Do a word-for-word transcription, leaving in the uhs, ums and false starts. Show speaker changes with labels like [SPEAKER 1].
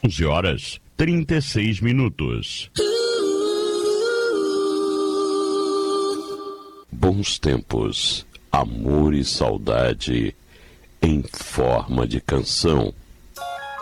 [SPEAKER 1] onze horas, trinta e seis minutos.
[SPEAKER 2] Bons tempos, amor e saudade em forma de canção.